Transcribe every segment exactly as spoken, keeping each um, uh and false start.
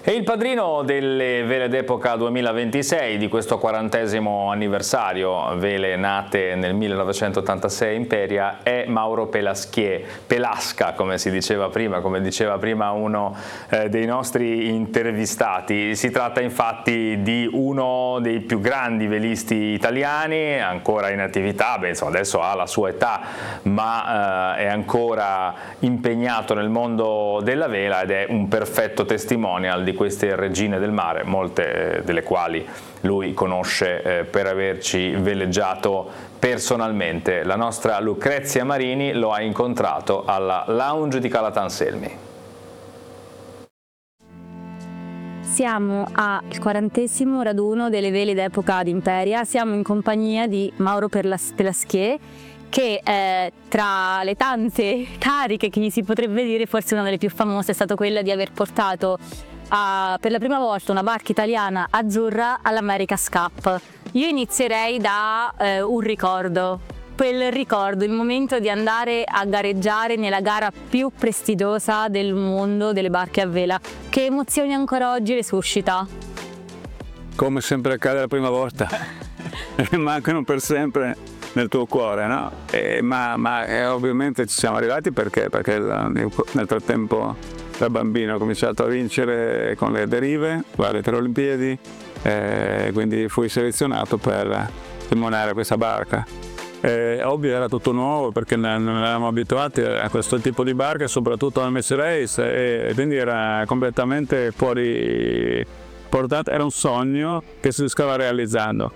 E il padrino delle vele d'epoca duemilaventisei, di questo quarantesimo anniversario, vele nate nel millenovecentottantasei in Peria, è Mauro Pelasquier, Pelasca come si diceva prima, come diceva prima uno eh, dei nostri intervistati. Si tratta infatti di uno dei più grandi velisti italiani, ancora in attività, beh, insomma, adesso ha la sua età, ma eh, è ancora impegnato nel mondo della vela ed è un perfetto testimonial di queste regine del mare, molte delle quali lui conosce eh, per averci veleggiato personalmente. La nostra Lucrezia Marini lo ha incontrato alla Lounge di Calattanselmi. Siamo al quarantesimo raduno delle vele d'epoca d'Imperia, siamo in compagnia di Mauro Pelasquier, che eh, tra le tante cariche che gli si potrebbe dire, forse una delle più famose è stata quella di aver portato a, per la prima volta una barca italiana azzurra all'America's Cup. Io inizierei da eh, un ricordo, quel ricordo, il momento di andare a gareggiare nella gara più prestigiosa del mondo delle barche a vela. Che emozioni ancora oggi le suscita? Come sempre accade la prima volta, mancano per sempre nel tuo cuore, no? E, ma ma eh, ovviamente ci siamo arrivati perché, perché nel frattempo da bambino ho cominciato a vincere con le derive, alle tre Olimpiadi, eh, quindi fui selezionato per timoniare questa barca. Eh, ovvio era tutto nuovo perché non eravamo abituati a questo tipo di barca, soprattutto al Messi Race, e quindi era completamente fuori portata, era un sogno che si stava realizzando.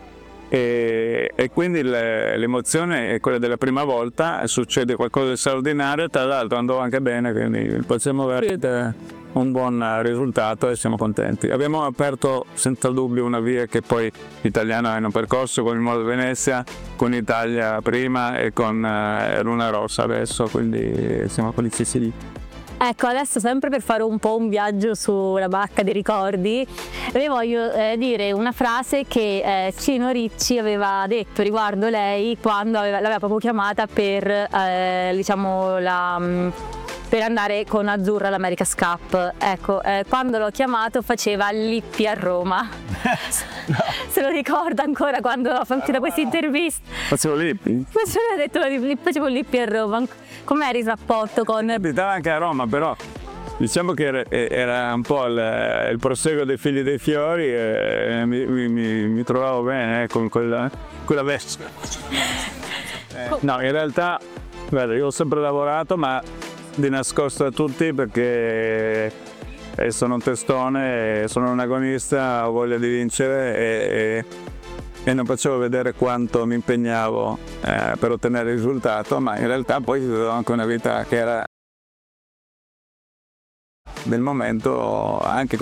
E, e quindi le, l'emozione è quella della prima volta, succede qualcosa di straordinario, tra l'altro andò anche bene, quindi possiamo avere un buon risultato e siamo contenti. Abbiamo aperto senza dubbio una via che poi gli italiani hanno percorso con il Modo Venezia, con Italia prima e con eh, Luna Rossa adesso, quindi siamo felicissimi. Ecco, adesso sempre per fare un po' un viaggio sulla barca dei ricordi, vi voglio eh, dire una frase che eh, Cino Ricci aveva detto riguardo lei quando aveva, l'aveva proprio chiamata per, eh, diciamo, la, per andare con Azzurra all'America's Cup. Ecco, eh, quando l'ho chiamato faceva Lippi a Roma. No. Se lo ricorda ancora quando ho fatto questa intervista? Facevo Lippi? Facevo, detto, facevo Lippi a Roma. Com'era il rapporto con... Abitava anche a Roma, però diciamo che era, era un po' il, il proseguo dei Figli dei Fiori e mi, mi, mi trovavo bene eh, con quella, quella veste. Eh, no, in realtà, guarda, io ho sempre lavorato, ma di nascosto a tutti perché sono un testone, sono un agonista, ho voglia di vincere e, e, e non facevo vedere quanto mi impegnavo eh, per ottenere il risultato, ma in realtà poi avevo anche una vita che era del momento anche